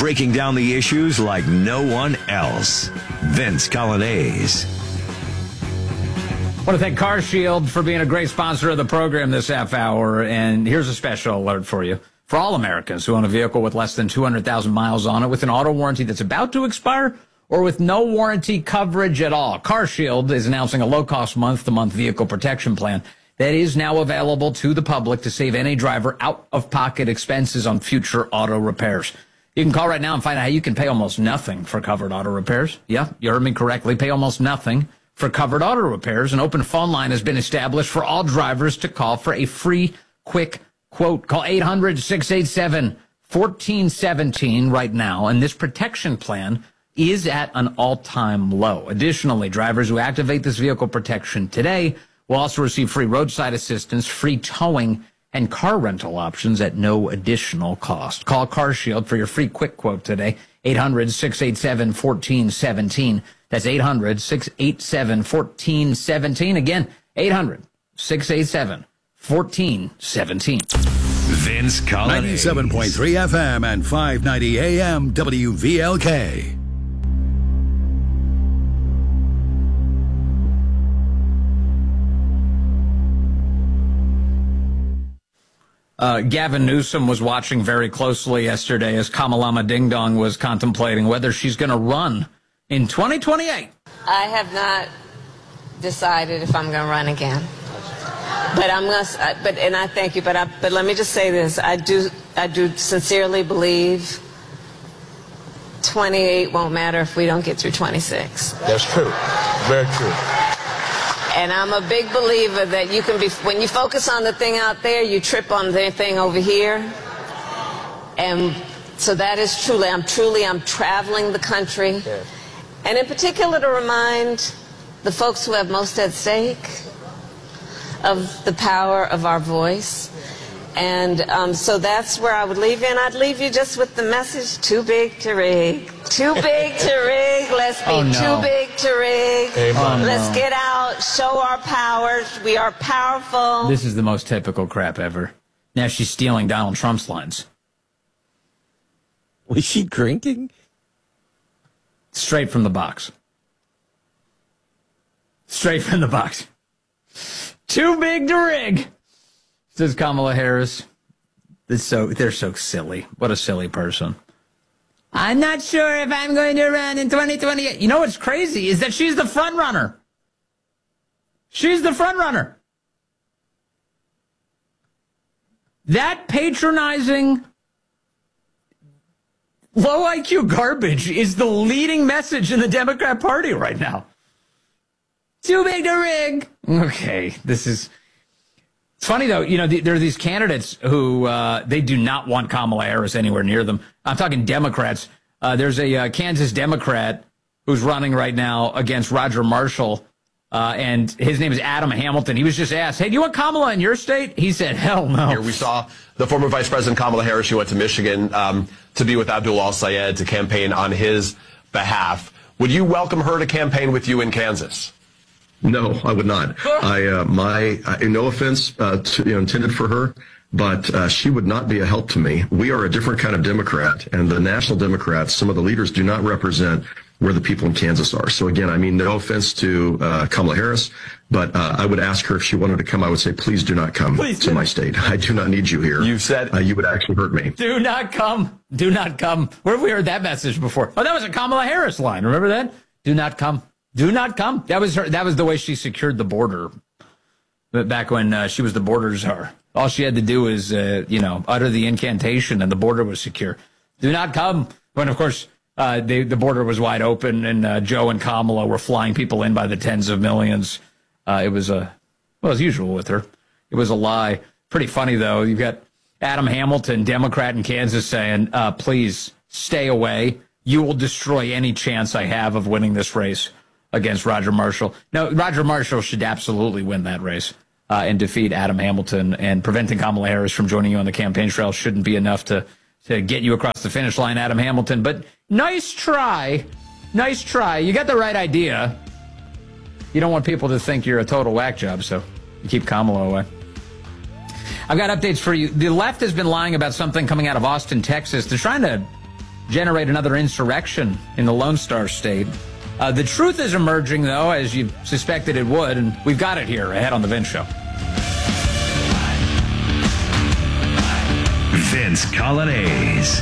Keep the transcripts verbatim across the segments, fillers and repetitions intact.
breaking down the issues like no one else. Vince Coglianese. I want to thank CarShield for being a great sponsor of the program this half hour. And here's a special alert for you. For all Americans who own a vehicle with less than two hundred thousand miles on it, with an auto warranty that's about to expire, or with no warranty coverage at all, CarShield is announcing a low-cost month-to-month vehicle protection plan that is now available to the public to save any driver out-of-pocket expenses on future auto repairs. You can call right now and find out how you can pay almost nothing for covered auto repairs. Yeah, you heard me correctly. Pay almost nothing for covered auto repairs. An open phone line has been established for all drivers to call for a free, quick quote. Call eight hundred, six eight seven, one four one seven right now, and this protection plan is at an all-time low. Additionally, drivers who activate this vehicle protection today will also receive free roadside assistance, free towing, and car rental options at no additional cost. Call CarShield for your free quick quote today, eight hundred, six eight seven, one four one seven. That's eight hundred, six eight seven, one four one seven. Again, eight hundred, six eight seven, one four one seven. Vince Coglianese. ninety-seven point three F M and five ninety A M W V L K. Uh, Gavin Newsom was watching very closely yesterday as Kamalama Ding Dong was contemplating whether she's going to run in twenty twenty-eight. I have not decided if I'm going to run again. But I'm going to, but, and I thank you, but I, but let me just say this. I do, I do sincerely believe twenty-eight won't matter if we don't get through twenty-six. That's true. Very true. And I'm a big believer that you can be, when you focus on the thing out there, you trip on the thing over here. And so that is truly, I'm truly, I'm traveling the country. Yeah. And in particular to remind the folks who have most at stake of the power of our voice. And um, so that's where I would leave you. And I'd leave you just with the message, too big to rig. Too big to rig. Let's be oh, no. too big to rig. Oh, Let's no. get out, show our powers. We are powerful. This is the most typical crap ever. Now she's stealing Donald Trump's lines. Was she drinking? Straight from the box. Straight from the box. Too big to rig, says Kamala Harris. It's so, they're so silly. What a silly person. I'm not sure if I'm going to run in twenty twenty-eight. You know what's crazy is that she's the front runner. She's the front runner. That patronizing, low I Q garbage is the leading message in the Democrat Party right now. Too big to rig. Okay, this is... It's funny, though, you know, there are these candidates who, uh, they do not want Kamala Harris anywhere near them. I'm talking Democrats. Uh, there's a uh, Kansas Democrat who's running right now against Roger Marshall, uh, and his name is Adam Hamilton. He was just asked, hey, do you want Kamala in your state? He said, hell no. Here we saw the former Vice President Kamala Harris. She went to Michigan um, to be with Abdul al-Sayed to campaign on his behalf. Would you welcome her to campaign with you in Kansas? No, I would not. I, uh, my, uh, no offense, uh, to, you know, intended for her, but uh, she would not be a help to me. We are a different kind of Democrat, and the national Democrats, some of the leaders do not represent where the people in Kansas are. So again, I mean, no offense to uh, Kamala Harris, but uh, I would ask her if she wanted to come. I would say, please do not come Please to do. my state. I do not need you here. You said uh, you would actually hurt me. Do not come. Do not come. Where have we heard that message before? Oh, that was a Kamala Harris line. Remember that? Do not come. Do not come. That was her. That was the way she secured the border. But back when uh, she was the border czar, all she had to do was, uh, you know, utter the incantation, and the border was secure. Do not come. When of course uh, they, the border was wide open, and uh, Joe and Kamala were flying people in by the tens of millions. Uh, it was a well, as usual with her. It was a lie. Pretty funny though. You've got Adam Hamilton, Democrat in Kansas, saying, uh, "Please stay away. You will destroy any chance I have of winning this race against Roger Marshall." No, Roger Marshall should absolutely win that race uh, and defeat Adam Hamilton. And preventing Kamala Harris from joining you on the campaign trail shouldn't be enough to, to get you across the finish line, Adam Hamilton. But nice try. Nice try. You got the right idea. You don't want people to think you're a total whack job, so you keep Kamala away. I've got updates for you. The left has been lying about something coming out of Austin, Texas. They're trying to generate another insurrection in the Lone Star State. Uh, the truth is emerging, though, as you suspected it would, and we've got it here ahead on The Vince Show. Vince Coglianese.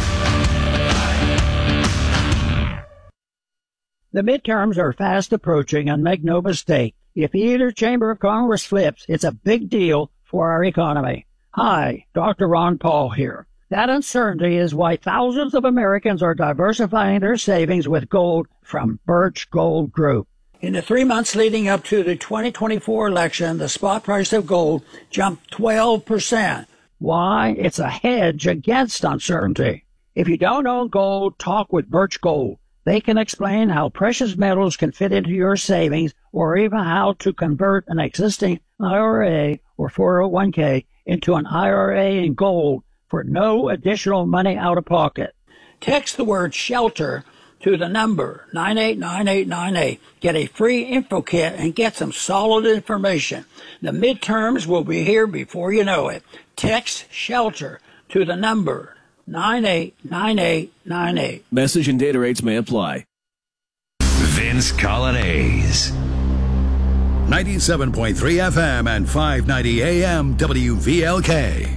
The midterms are fast approaching, and make no mistake, if either chamber of Congress flips, it's a big deal for our economy. Hi, Doctor Ron Paul here. That uncertainty is why thousands of Americans are diversifying their savings with gold from Birch Gold Group. In the three months leading up to the twenty twenty-four election, the spot price of gold jumped twelve percent. Why? It's a hedge against uncertainty. If you don't own gold, talk with Birch Gold. They can explain how precious metals can fit into your savings, or even how to convert an existing I R A or four oh one k into an I R A in gold for no additional money out of pocket. Text the word SHELTER to the number nine eight nine eight nine eight. Get a free info kit and get some solid information. The midterms will be here before you know it. Text SHELTER to the number nine eight nine eight nine eight. Message and data rates may apply. Vince Coglianese. ninety-seven point three F M and five ninety A M W V L K.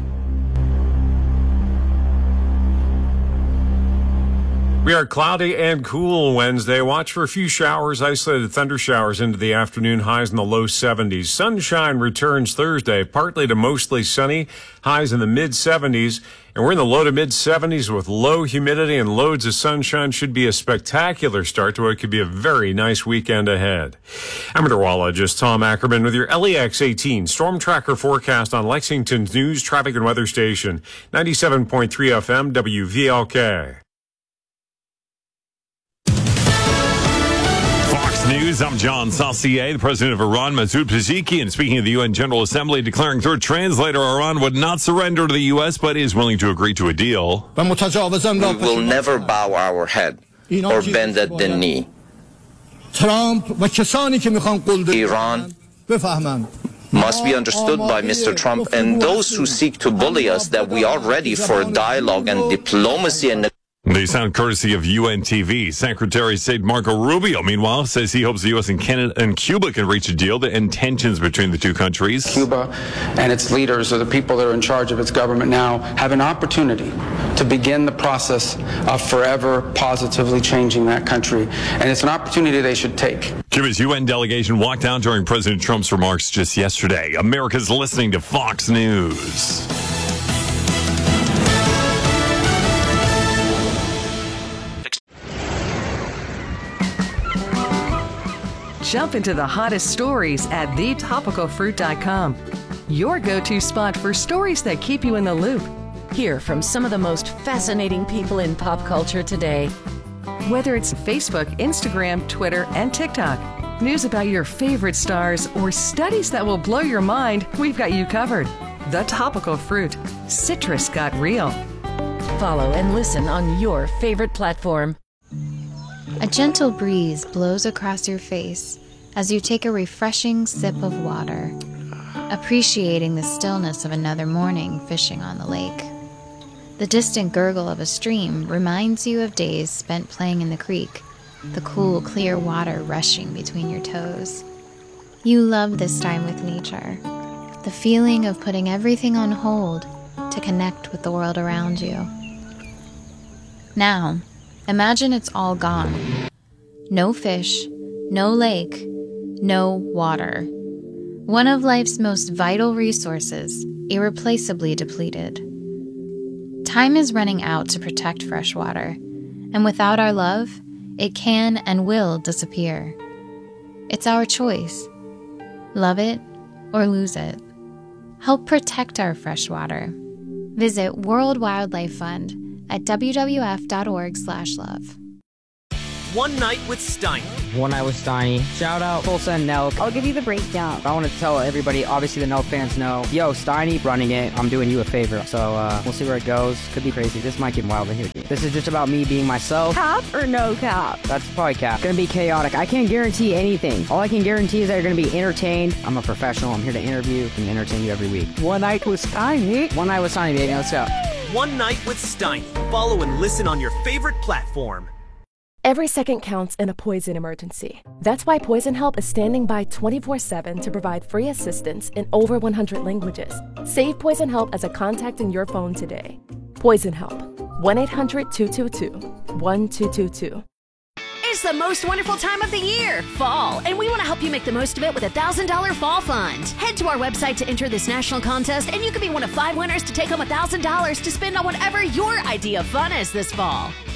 We are cloudy and cool Wednesday. Watch for a few showers, isolated thunder showers into the afternoon, highs in the low seventies. Sunshine returns Thursday, partly to mostly sunny, highs in the mid seventies. And we're in the low to mid seventies with low humidity and loads of sunshine. Should be a spectacular start to what could be a very nice weekend ahead. I'm meteorologist Tom Ackerman with your L E X eighteen Storm Tracker forecast on Lexington's news, traffic, and weather station, ninety-seven point three F M W V L K. News. I'm John Saucier. The president of Iran, Masoud Pezeshkian, speaking of the U N General Assembly, declaring through a translator Iran would not surrender to the U S, but is willing to agree to a deal. We will never bow our head or bend at the knee. Iran must be understood by Mister Trump and those who seek to bully us that we are ready for dialogue and diplomacy and They sound courtesy of U N T V. Secretary of State Marco Rubio, meanwhile, says he hopes the U S and Canada and Cuba can reach a deal to end tensions between the two countries. Cuba and its leaders, or the people that are in charge of its government now, have an opportunity to begin the process of forever positively changing that country. And it's an opportunity they should take. Cuba's U N delegation walked out during President Trump's remarks just yesterday. America's listening to Fox News. Jump into the hottest stories at the topical fruit dot com. Your go-to spot for stories that keep you in the loop. Hear from some of the most fascinating people in pop culture today. Whether it's Facebook, Instagram, Twitter, and TikTok, news about your favorite stars, or studies that will blow your mind, we've got you covered. The Topical Fruit. Citrus got real. Follow and listen on your favorite platform. A gentle breeze blows across your face as you take a refreshing sip of water, appreciating the stillness of another morning fishing on the lake. The distant gurgle of a stream reminds you of days spent playing in the creek, the cool, clear water rushing between your toes. You love this time with nature, the feeling of putting everything on hold to connect with the world around you. Now, imagine it's all gone. No fish, no lake, no water. One of life's most vital resources, irreplaceably depleted. Time is running out to protect fresh water, and without our love, it can and will disappear. It's our choice. Love it or lose it. Help protect our fresh water. Visit World Wildlife Fund at w w f dot org slash love. One Night with Steiny. One Night with Steiny. Shout out Tulsa and Nelk. I'll give you the breakdown. I want to tell everybody, obviously the Nelk fans know, yo, Steiny running it, I'm doing you a favor. So uh, we'll see where it goes. Could be crazy. This might get wild in here. This is just about me being myself. Cap or no cap? That's probably cap. It's going to be chaotic. I can't guarantee anything. All I can guarantee is that you're going to be entertained. I'm a professional. I'm here to interview and entertain you every week. One Night with Steiny. One Night with Steiny, baby. Let's go. One Night with Steiny. Follow and listen on your favorite platform. Every second counts in a poison emergency. That's why Poison Help is standing by twenty-four seven to provide free assistance in over one hundred languages. Save Poison Help as a contact in your phone today. Poison Help. one eight hundred two two two one two two two. It's the most wonderful time of the year, fall, and we want to help you make the most of it with a one thousand dollars Fall Fund. Head to our website to enter this national contest, and you could be one of five winners to take home one thousand dollars to spend on whatever your idea of fun is this fall.